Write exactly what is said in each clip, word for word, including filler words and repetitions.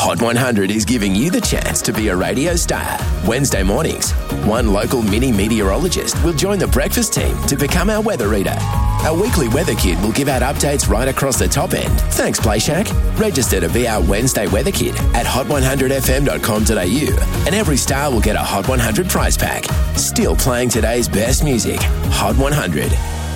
Hot one hundred is giving you the chance to be a radio star. Wednesday mornings, one local mini meteorologist will join the breakfast team to become our weather reader. Our weekly weather kid will give out updates right across the top end. Thanks, PlayShack. Register to be our Wednesday weather kid at hot one hundred f m dot com dot a u, and every star will get a Hot one hundred prize pack. Still playing today's best music. Hot one hundred.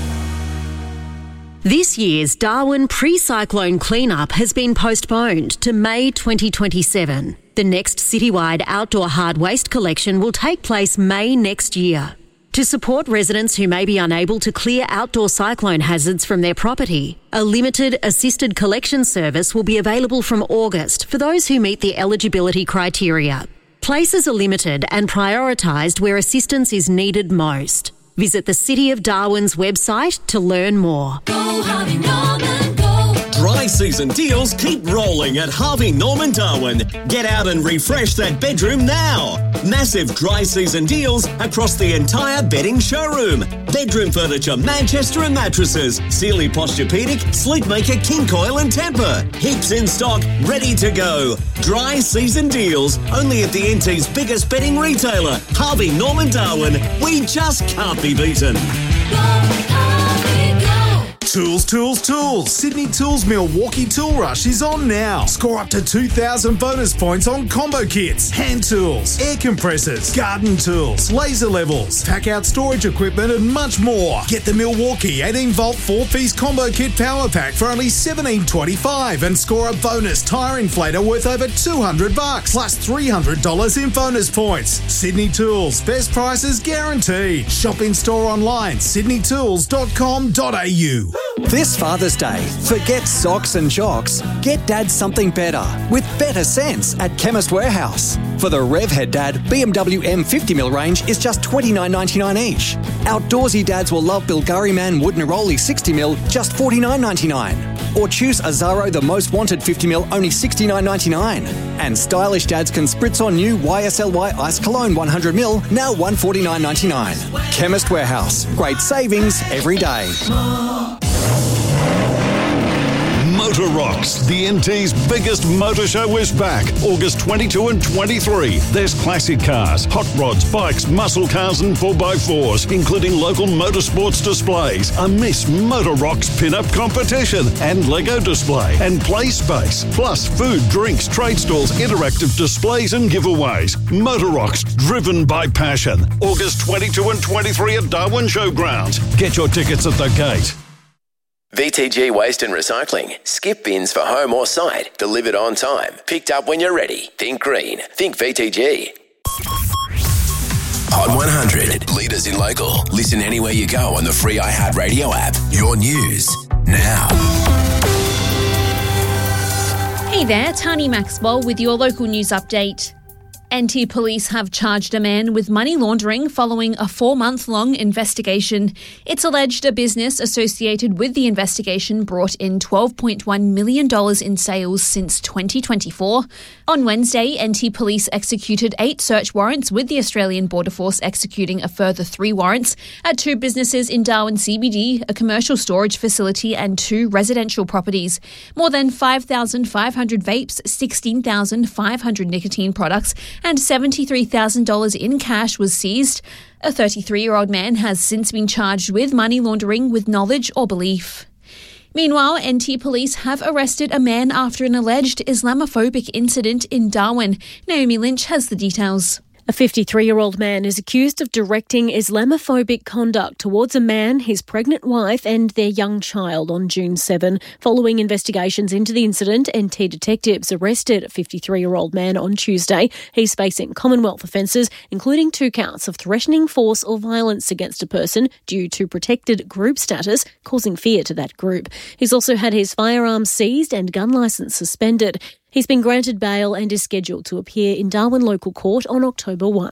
This year's Darwin pre-cyclone cleanup has been postponed to May twenty twenty-seven. The next citywide outdoor hard waste collection will take place May next year. To support residents who may be unable to clear outdoor cyclone hazards from their property, a limited assisted collection service will be available from August for those who meet the eligibility criteria. Places are limited and prioritised where assistance is needed most. Visit the City of Darwin's website to learn more. Go Harvey Norman, go. Dry season deals keep rolling at Harvey Norman Darwin. Get out and refresh that bedroom now. Massive dry season deals across the entire bedding showroom. Bedroom furniture, Manchester and mattresses, Sealy Posturepedic, Sleepmaker, King Coil and Tempur. Heaps in stock, ready to go. Dry season deals only at the N T's biggest bedding retailer, Harvey Norman Darwin. We just can't be beaten. Tools, tools, tools. Sydney Tools Milwaukee Tool Rush is on now. Score up to two thousand bonus points on combo kits, hand tools, air compressors, garden tools, laser levels, pack out storage equipment and much more. Get the Milwaukee eighteen volt four piece combo kit power pack for only seventeen twenty-five and score a bonus tyre inflator worth over two hundred bucks plus three hundred dollars in bonus points. Sydney Tools, best prices guaranteed. Shop in store online, sydney tools dot com dot a u. This Father's Day, forget socks and jocks. Get Dad something better with better sense at Chemist Warehouse. For the Revhead Dad, B M W M fifty mil range is just twenty-nine ninety-nine each. Outdoorsy dads will love Bilgari Man Wood Neroli sixty mil, just forty-nine ninety-nine. Or choose Azaro The Most Wanted fifty mil, only sixty-nine ninety-nine. And stylish dads can spritz on new Y S L Y Ice Cologne one hundred mil, now one forty-nine ninety-nine. Chemist Warehouse, great savings every day. Motor Rocks, the N T's biggest motor show, is back August twenty-second and twenty-third. There's classic cars, hot rods, bikes, muscle cars and four by fours, including local motorsports displays, a Miss Motor Rocks pin-up competition and Lego display and play space, plus food, drinks, trade stalls, interactive displays and giveaways. Motor Rocks, driven by passion. August twenty-second and twenty-third at Darwin Showgrounds. Get your tickets at the gate. V T G Waste and Recycling. Skip bins for home or site. Delivered on time. Picked up when you're ready. Think green. Think V T G. Hot one hundred. Leaders in local. Listen anywhere you go on the free iHeartRadio app. Your news now. Hey there, Tani Maxwell with your local news update. N T Police have charged a man with money laundering following a four-month-long investigation. It's alleged a business associated with the investigation brought in twelve point one million dollars in sales since twenty twenty-four. On Wednesday, N T Police executed eight search warrants, with the Australian Border Force executing a further three warrants at two businesses in Darwin C B D, a commercial storage facility and two residential properties. More than five thousand five hundred vapes, sixteen thousand five hundred nicotine products and seventy-three thousand dollars in cash was seized. A thirty-three-year-old man has since been charged with money laundering with knowledge or belief. Meanwhile, N T Police have arrested a man after an alleged Islamophobic incident in Darwin. Naomi Lynch has the details. A fifty-three-year-old man is accused of directing Islamophobic conduct towards a man, his pregnant wife and their young child on June seventh. Following investigations into the incident, N T detectives arrested a fifty-three-year-old man on Tuesday. He's facing Commonwealth offences, including two counts of threatening force or violence against a person due to protected group status, causing fear to that group. He's also had his firearms seized and gun licence suspended. He's been granted bail and is scheduled to appear in Darwin Local Court on October first.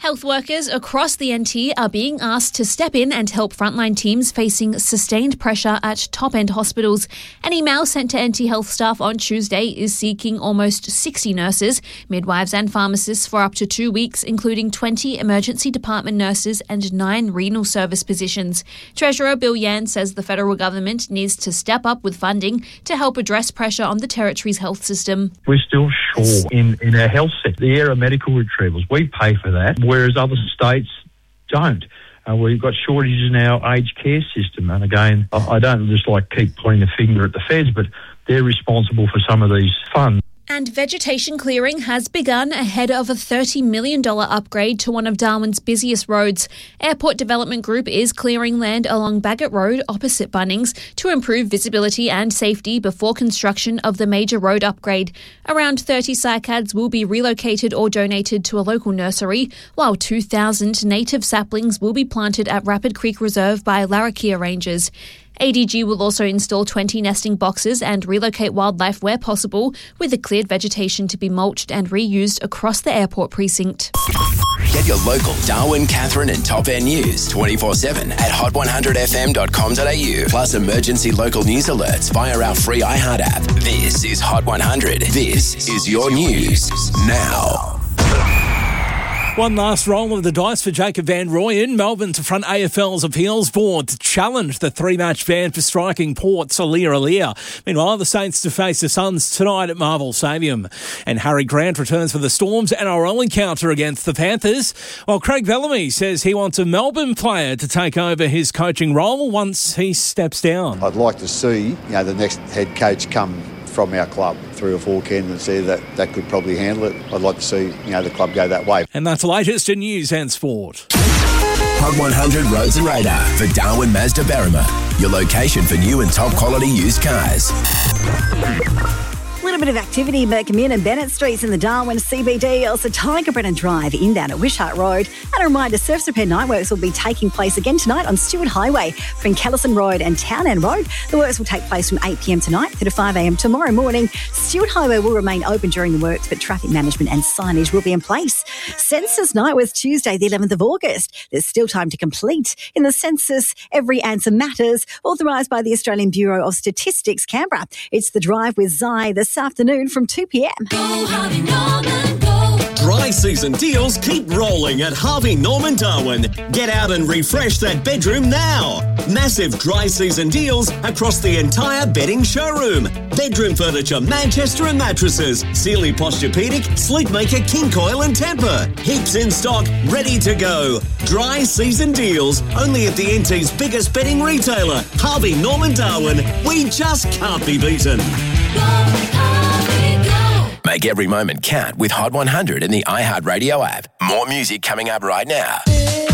Health workers across the N T are being asked to step in and help frontline teams facing sustained pressure at top-end hospitals. An email sent to N T Health staff on Tuesday is seeking almost sixty nurses, midwives and pharmacists for up to two weeks, including twenty emergency department nurses and nine renal service positions. Treasurer Bill Yan says the federal government needs to step up with funding to help address pressure on the territory's health system. We're still short in, in our health sector. The area medical retrievals, we pay for that, whereas other states don't. Uh, we've got shortages in our aged care system. And again, I, I don't just like keep pointing the finger at the feds, but they're responsible for some of these funds. And vegetation clearing has begun ahead of a thirty million dollars upgrade to one of Darwin's busiest roads. Airport Development Group is clearing land along Bagot Road opposite Bunnings to improve visibility and safety before construction of the major road upgrade. Around thirty cycads will be relocated or donated to a local nursery, while two thousand native saplings will be planted at Rapid Creek Reserve by Larrakia Rangers. A D G will also install twenty nesting boxes and relocate wildlife where possible, with the cleared vegetation to be mulched and reused across the airport precinct. Get your local Darwin, Catherine and Top End news twenty-four seven at hot one hundred f m dot com dot a u. Plus emergency local news alerts via our free iHeart app. This is Hot one hundred. This is your news now. One last roll of the dice for Jacob Van Rooyen. Melbourne to front A F L's appeals board to challenge the three-match ban for striking Port's Alir Alir. Meanwhile, the Saints to face the Suns tonight at Marvel Stadium. And Harry Grant returns for the Storm's N R L encounter against the Panthers, while Craig Bellamy says he wants a Melbourne player to take over his coaching role once he steps down. I'd like to see, you know, the next head coach come from our club, three or four candidates there that, that could probably handle it. I'd like to see, you know, the club go that way. And that's the latest in news and sport. Hot one hundred Roads and Radar for Darwin Mazda Berrima, your location for new and top quality used cars. A little bit of activity in Mercomune and Bennett Streets in the Darwin C B D, also Tiger Brennan Drive inbound at Wishart Road. And a reminder, surface repair night works will be taking place again tonight on Stewart Highway from Callison Road and Town End Road. The works will take place from eight p m tonight through to five a m tomorrow morning. Stewart Highway will remain open during the works, but traffic management and signage will be in place. Census night was Tuesday, the eleventh of August. There's still time to complete. In the census, every answer matters, authorised by the Australian Bureau of Statistics, Canberra. It's the drive with Zai this afternoon from two p m. Go, Harvey Norman, go. Dry season deals keep rolling at Harvey Norman Darwin. Get out and refresh that bedroom now. Massive dry season deals across the entire bedding showroom. Bedroom furniture, Manchester and mattresses, Sealy Posturepedic, Sleepmaker, King Coil and Tempur. Heaps in stock, ready to go. Dry season deals only at the N T's biggest bedding retailer, Harvey Norman Darwin. We just can't be beaten. Make every moment count with Hot one hundred in the iHeart Radio app. More music coming up right now.